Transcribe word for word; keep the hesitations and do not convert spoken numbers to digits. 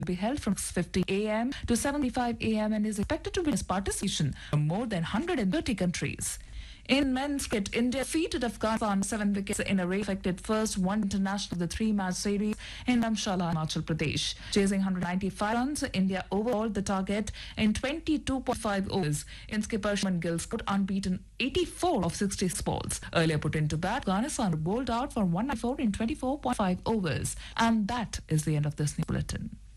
be held from six fifty a m to seven fifty-five a m and is expected to witness participation from more than one hundred thirty countries. In men's cricket, India defeated Afghanistan seven wickets in a rain-affected first one international of the three-match series in Dharamshala, Himachal Pradesh. Chasing one hundred ninety-five runs, India overhauled the target in twenty-two point five overs. In skipper Shubman Gill scored unbeaten eighty-four of sixty-six balls. Earlier put into bat, Afghanistan bowled out for one ninety-four in twenty-four point five overs. And that is the end of this news bulletin.